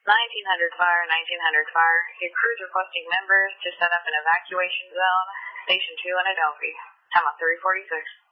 1900 fire, 1900 fire. Your crew's requesting members to set up an evacuation zone. Station 2 in Adelphi. Time on 346.